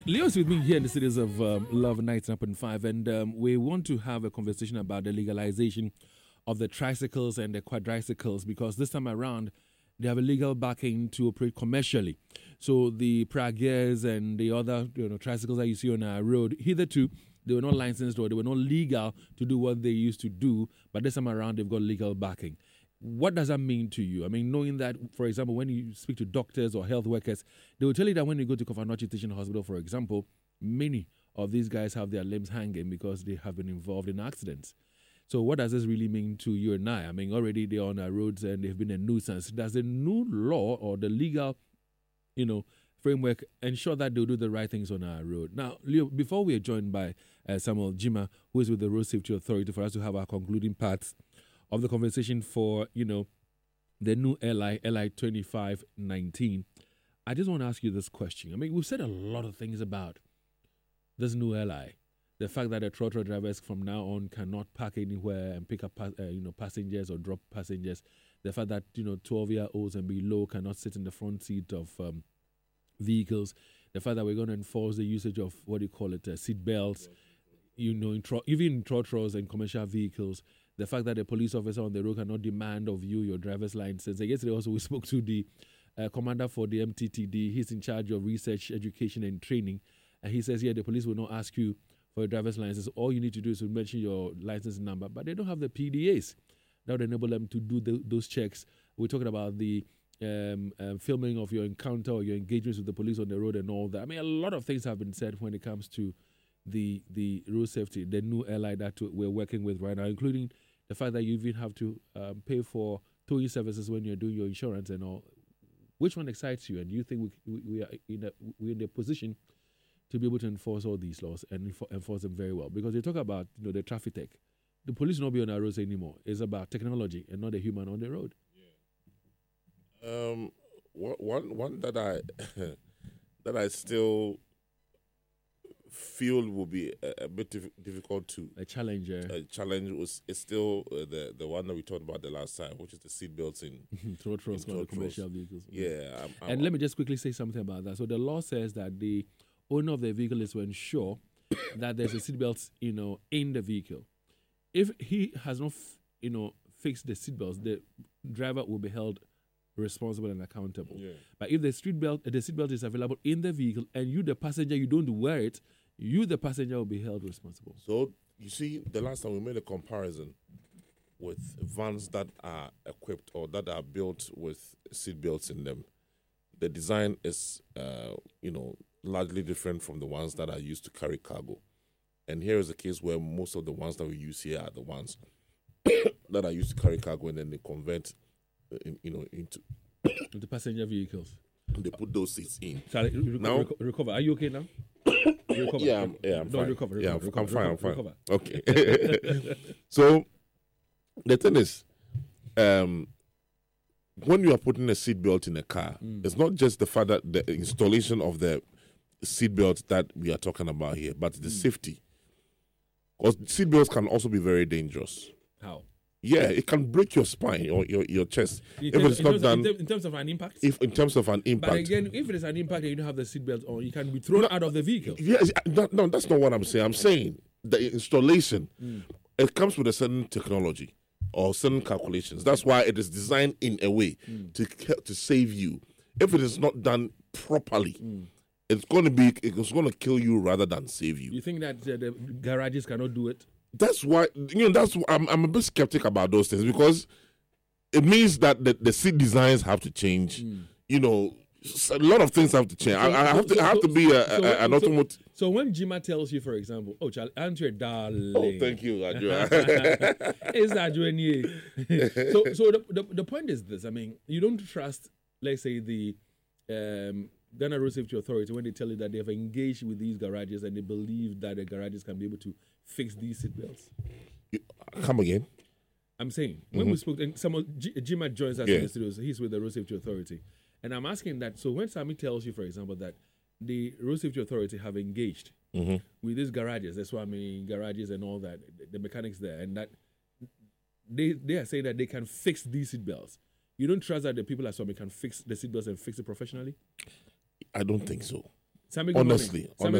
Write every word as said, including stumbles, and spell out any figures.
Leo's with me here in the cities of um, Love Nights Up and Five, and um, we want to have a conversation about the legalization of the tricycles and the quadricycles because this time around they have a legal backing to operate commercially. So the Praguers and the other you know tricycles that you see on our road, hitherto they were not licensed or they were not legal to do what they used to do, but this time around they've got legal backing. What does that mean to you? I mean, knowing that, for example, when you speak to doctors or health workers, they will tell you that when you go to Kofanochi Teaching Hospital, for example, many of these guys have their limbs hanging because they have been involved in accidents. So what does this really mean to you and I? I mean, already they're on our roads and they've been a nuisance. Does the new law or the legal, you know, framework ensure that they'll do the right things on our road? Now, Leo, before we are joined by uh, Samuel Jima, who is with the Road Safety Authority, for us to have our concluding parts of the conversation for, you know, the new L I, L I twenty-five nineteen, I just want to ask you this question. I mean, we've said a lot of things about this new L I. The fact that the trotro drivers from now on cannot park anywhere and pick up, uh, you know, passengers or drop passengers. The fact that, you know, twelve-year-olds and below cannot sit in the front seat of um, vehicles. The fact that we're going to enforce the usage of, what do you call it, uh, seat belts, you know, in tro- even in trotros and commercial vehicles. The fact that the police officer on the road cannot demand of you your driver's license. And yesterday also we spoke to the uh, commander for the M T T D. He's in charge of research, education, and training. And he says, yeah, the police will not ask you for a driver's license. All you need to do is to mention your license number. But they don't have the P D As that would enable them to do the, those checks. We're talking about the um, um, filming of your encounter or your engagements with the police on the road and all that. I mean, a lot of things have been said when it comes to the the road safety, the new L I that we're working with right now, including the fact that you even have to um, pay for towing services when you're doing your insurance and all. Which one excites you? And do you think we, we, we are in a, we're in a position to be able to enforce all these laws and info- enforce them very well? Because they talk about, you know, the traffic tech. The police will not be on our roads anymore. It's about technology and not the human on the road. Yeah. Um, one one that I that I still feel will be a, a bit dif- difficult to a challenge. Uh, a challenge was is still uh, the the one that we talked about the last time, which is the seat belts in road trolls, commercial vehicles. Yeah, I'm, I'm, and let me just quickly say something about that. So the law says that the owner of the vehicle is to ensure that there's a seatbelt, you know, in the vehicle. If he has not, you know, fixed the seatbelts, the driver will be held responsible and accountable. Yeah. But if the seat belt, the seatbelt is available in the vehicle and you, the passenger, you don't wear it, you, the passenger, will be held responsible. So, you see, the last time we made a comparison with vans that are equipped or that are built with seat belts in them. The design is, uh, you know, largely different from the ones that are used to carry cargo. And here is a case where most of the ones that we use here are the ones that are used to carry cargo, and then they convert, uh, in, you know, into the passenger vehicles. They put those seats in. Sorry, reco- now, reco- recover. Are you okay now? Recover. Yeah, I'm, yeah, I'm no, fine. Recover, recover, yeah, recover, I'm fine. recover, I'm fine. Okay. So the thing is, um, when you are putting a seatbelt in a car, mm. it's not just the fact that the installation of the seatbelt that we are talking about here, but the mm. safety. Because seatbelts can also be very dangerous. How? Yeah, it can break your spine or your, your chest in if terms, it's not in done. Of, in terms of an impact? If in terms of an impact. But again, if it is an impact and you don't have the seatbelt on, you can be thrown no, out of the vehicle. Yes, no, no, that's not what I'm saying. I'm saying the installation, mm. it comes with a certain technology or certain calculations. That's why it is designed in a way mm. to to save you. If it is not done properly, mm. it's going to be it's going to kill you rather than save you. You think that uh, the garages cannot do it? That's why, you know, that's I'm I'm a bit skeptic about those things, because it means that the, the seat designs have to change. Mm. You know, a lot of things have to change. So, I, I have so, to I have so, to be a, so, a, an automotive. So, so when Jima tells you, for example, oh, Charlie, aren't you a darling? Oh, thank you, Adjoa. It's Adjoa. So, so the, the the point is this. I mean, you don't trust, let's say, the um, Ghana Road Safety Authority when they tell you that they have engaged with these garages and they believe that the garages can be able to fix these seatbelts. Come again? I'm saying, when mm-hmm. we spoke, and someone, G- Jima joins us yeah. in the studios, he's with the Road Safety Authority. And I'm asking that, so when Sami tells you, for example, that the Road Safety Authority have engaged mm-hmm. with these garages, that's why I mean garages and all that, the mechanics there, and that they they are saying that they can fix these seatbelts. You don't trust that the people at Swami can fix the seatbelts and fix it professionally? I don't think so. Sammy, good honestly, morning. Sammy,